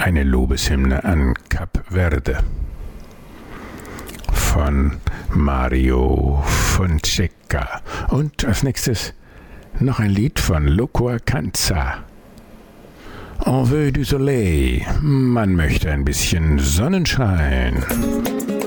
eine Lobeshymne an Kap Verde von Mario Fonseca. Und als nächstes noch ein Lied von Loco Acanza. On veut du soleil, man möchte ein bisschen Sonnenschein.